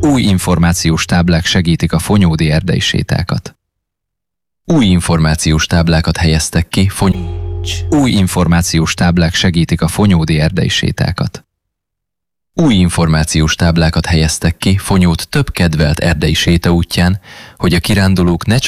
Új információs táblák segítik a fonyódi erdei sétákat. Új információs táblákat helyeztek ki, Új információs táblák segítik a fonyódi erdei sétákat. Új információs táblákat helyeztek ki Fonyód több kedvelt erdei sétaútján, hogy a kirándulók ne csak